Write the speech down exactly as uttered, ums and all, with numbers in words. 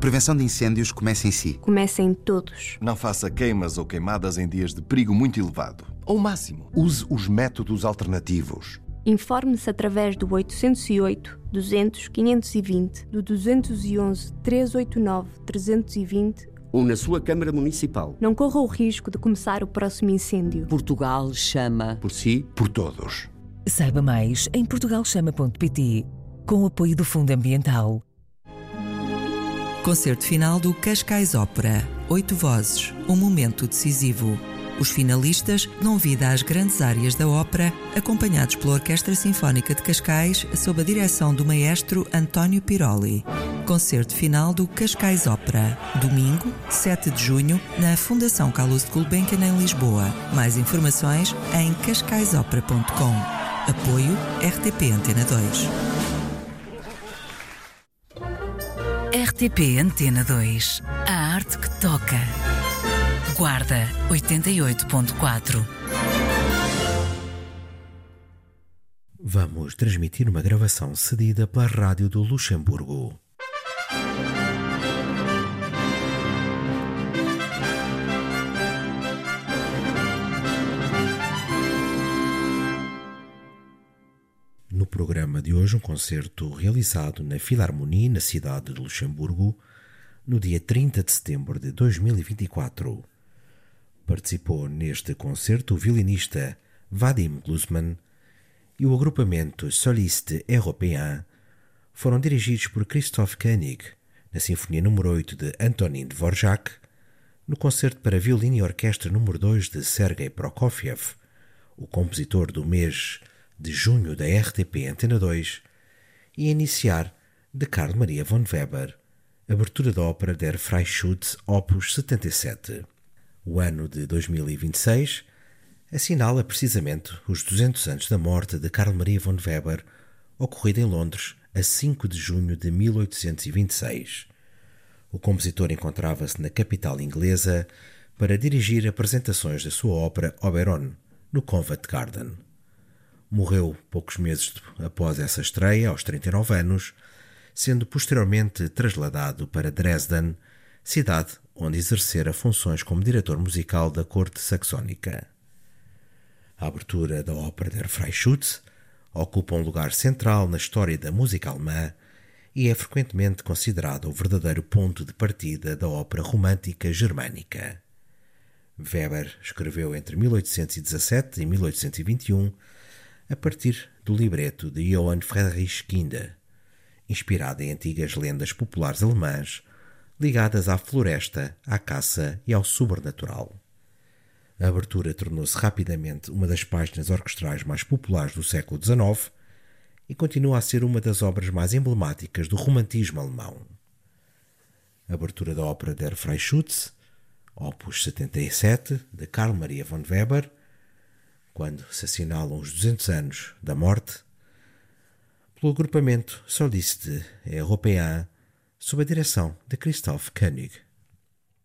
prevenção de incêndios começa em si. Começa em todos. Não faça queimas ou queimadas em dias de perigo muito elevado. Ao máximo. Use os métodos alternativos. Informe-se através do oitocentos e oito, duzentos, quinhentos e vinte, do duzentos e onze, trezentos e oitenta e nove, trezentos e vinte ou na sua Câmara Municipal. Não corra o risco de começar o próximo incêndio. Portugal chama por si, por todos. Saiba mais em portugal chama ponto pt, com o apoio do Fundo Ambiental. Concerto final do Cascais Ópera. Oito vozes, um momento decisivo. Os finalistas dão vida às grandes áreas da ópera, acompanhados pela Orquestra Sinfónica de Cascais, sob a direção do maestro António Piroli. Concerto final do Cascais Ópera. Domingo, sete de junho, na Fundação Carlos de Gulbenkian, em Lisboa. Mais informações em cascais ópera ponto com. Apoio R T P Antena dois. R T P Antena dois. A arte que toca. Guarda oitenta e oito ponto quatro. Vamos transmitir uma gravação cedida pela Rádio do Luxemburgo. No programa de hoje, um concerto realizado na Filarmonie, na cidade de Luxemburgo, no dia trinta de setembro de dois mil e vinte e quatro. Participou neste concerto o violinista Vadim Glusman e o agrupamento Soliste Européen foram dirigidos por Christoph Koenig, na Sinfonia número oito de Antonin Dvorak, no concerto para violino e orquestra número dois de Sergei Prokofiev, o compositor do mês de junho da R T P Antena dois, e a iniciar de Carl Maria von Weber, abertura da ópera Der Freischütz, opus setenta e sete. O ano de dois mil e vinte e seis assinala precisamente os duzentos anos da morte de Carl Maria von Weber, ocorrida em Londres a cinco de junho de mil oitocentos e vinte e seis. O compositor encontrava-se na capital inglesa para dirigir apresentações da sua ópera Oberon, no Covent Garden. Morreu poucos meses após essa estreia, aos trinta e nove anos, sendo posteriormente trasladado para Dresden, cidade onde exercera funções como diretor musical da corte saxónica. A abertura da ópera Der Freischütz ocupa um lugar central na história da música alemã e é frequentemente considerada o verdadeiro ponto de partida da ópera romântica germânica. Weber escreveu entre mil oitocentos e dezassete e mil oitocentos e vinte e um a partir do libreto de Johann Friedrich Kinder, inspirado em antigas lendas populares alemãs ligadas à floresta, à caça e ao sobrenatural. A abertura tornou-se rapidamente uma das páginas orquestrais mais populares do século dezenove e continua a ser uma das obras mais emblemáticas do romantismo alemão. A abertura da ópera Der Freischütz, opus setenta e sete, de Carl Maria von Weber, quando se assinalam os duzentos anos da morte, pelo agrupamento Soliste Européen, sob a direção de Christoph Koenig.